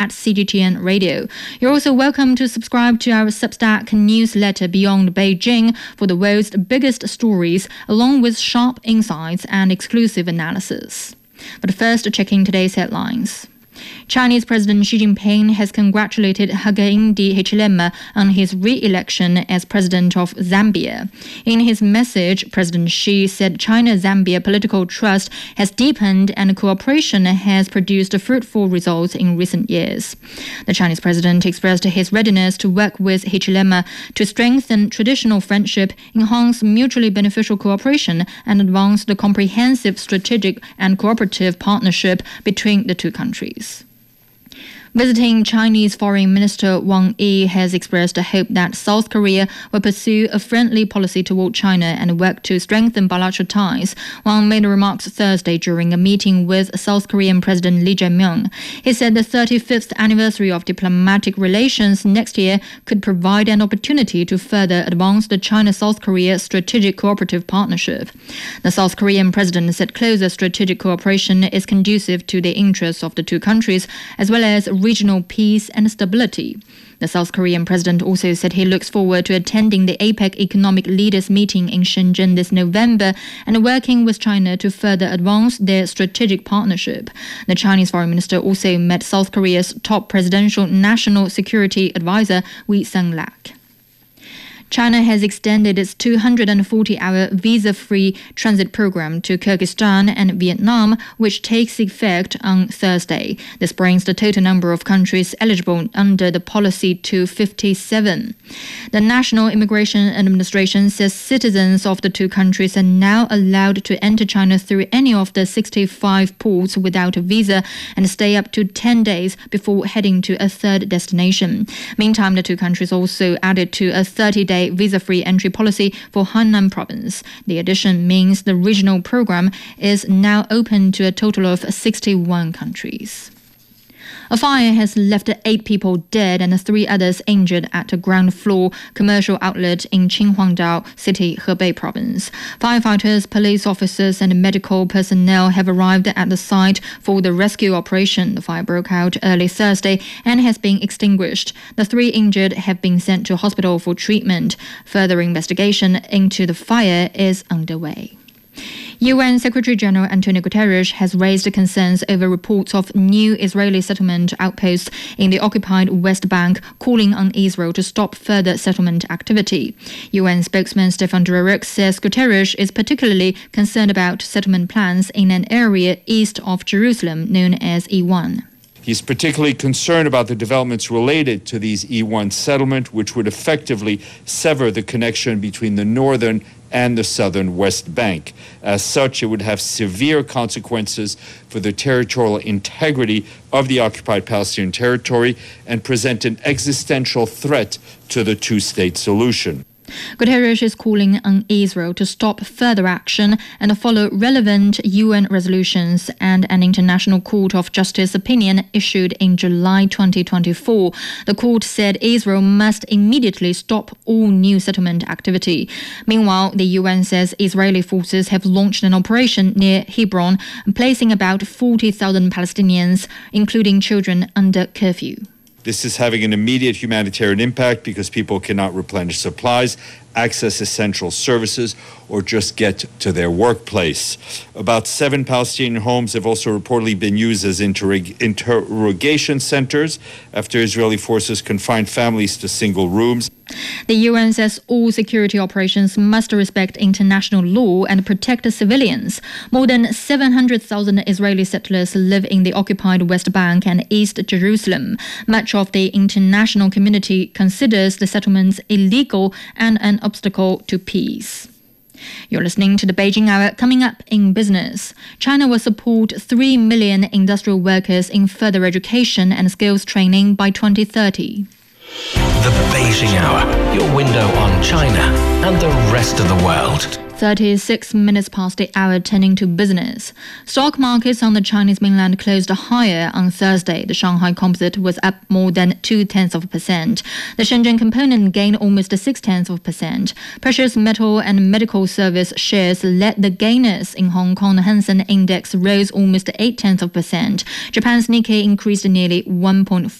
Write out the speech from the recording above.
CGTN Radio. You're also welcome to subscribe to our Substack newsletter Beyond Beijing for the world's biggest stories, along with sharp insights and exclusive analysis. But first, checking today's headlines. Chinese President Xi Jinping has congratulated Hakainde Hichilema on his re-election as president of Zambia. In his message, President Xi said China-Zambia political trust has deepened and cooperation has produced fruitful results in recent years. The Chinese president expressed his readiness to work with Hichilema to strengthen traditional friendship, enhance mutually beneficial cooperation, and advance the comprehensive strategic and cooperative partnership between the two countries. Visiting Chinese Foreign Minister Wang Yi has expressed a hope that South Korea will pursue a friendly policy toward China and work to strengthen bilateral ties. Wang made remarks Thursday during a meeting with South Korean President Lee Jae-myung. He said the 35th anniversary of diplomatic relations next year could provide an opportunity to further advance the China-South Korea strategic cooperative partnership. The South Korean president said closer strategic cooperation is conducive to the interests of the two countries, as well as regional peace and stability. The South Korean president also said he looks forward to attending the APEC Economic Leaders meeting in Shenzhen this November and working with China to further advance their strategic partnership. The Chinese foreign minister also met South Korea's top presidential national security advisor, Wee Sung-lak. China has extended its 240-hour visa-free transit program to Kyrgyzstan and Vietnam, which takes effect on Thursday. This brings the total number of countries eligible under the policy to 57. The National Immigration Administration says citizens of the two countries are now allowed to enter China through any of the 65 ports without a visa and stay up to 10 days before heading to a third destination. Meantime, the two countries also added to a 30-day visa-free entry policy for Hainan province. The addition means the regional program is now open to a total of 61 countries. A fire has left 8 people dead and 3 others injured at a ground floor commercial outlet in Qinhuangdao City, Hebei province. Firefighters, police officers and medical personnel have arrived at the site for the rescue operation. The fire broke out early Thursday and has been extinguished. The 3 injured have been sent to hospital for treatment. Further investigation into the fire is underway. UN Secretary-General Antonio Guterres has raised concerns over reports of new Israeli settlement outposts in the occupied West Bank, calling on Israel to stop further settlement activity. UN spokesman Stefan Dujarric says Guterres is particularly concerned about settlement plans in an area east of Jerusalem known as E1. He's particularly concerned about the developments related to these E1 settlement, which would effectively sever the connection between the northern and the southern West Bank. As such, it would have severe consequences for the territorial integrity of the occupied Palestinian territory and present an existential threat to the two-state solution. Guterres is calling on Israel to stop further action and follow relevant UN resolutions and an International Court of Justice opinion issued in July 2024. The court said Israel must immediately stop all new settlement activity. Meanwhile, the UN says Israeli forces have launched an operation near Hebron, placing about 40,000 Palestinians, including children, under curfew. This is having an immediate humanitarian impact because people cannot replenish supplies, access essential services, or just get to their workplace. About 7 Palestinian homes have also reportedly been used as interrogation centers after Israeli forces confined families to single rooms. The UN says all security operations must respect international law and protect civilians. More than 700,000 Israeli settlers live in the occupied West Bank and East Jerusalem. Much of the international community considers the settlements illegal and an obstacle to peace. You're listening to the Beijing Hour. Coming up in business, China will support 3 million industrial workers in further education and skills training by 2030. The Beijing Hour, your window on China and the rest of the world. 36 minutes past the hour, turning to business. Stock markets on the Chinese mainland closed higher on Thursday. The Shanghai Composite was up more than 0.2%. The Shenzhen Component gained almost 0.6%. Precious metal and medical service shares led the gainers. In Hong Kong, the Hang Seng Index rose almost 0.8%. Japan's Nikkei increased nearly 1.4%.